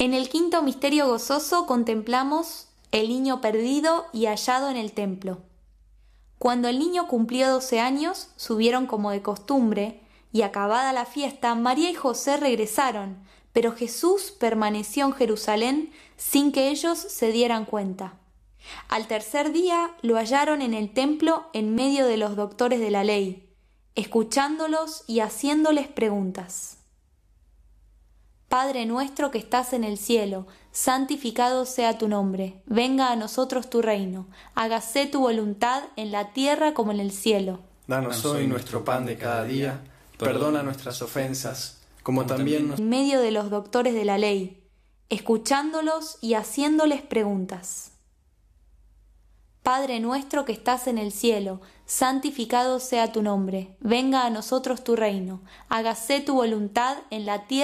En el quinto misterio gozoso contemplamos el niño perdido y hallado en el templo. Cuando el niño cumplió 12 años, subieron como de costumbre, y acabada la fiesta, María y José regresaron, pero Jesús permaneció en Jerusalén sin que ellos se dieran cuenta. Al tercer día lo hallaron en el templo en medio de los doctores de la ley, escuchándolos y haciéndoles preguntas. Padre nuestro que estás en el cielo, santificado sea tu nombre, venga a nosotros tu reino, hágase tu voluntad en la tierra como en el cielo. Danos hoy nuestro pan de cada día, perdona nuestras ofensas, como también En medio de los doctores de la ley, escuchándolos y haciéndoles preguntas. Padre nuestro que estás en el cielo, santificado sea tu nombre, venga a nosotros tu reino, hágase tu voluntad en la tierra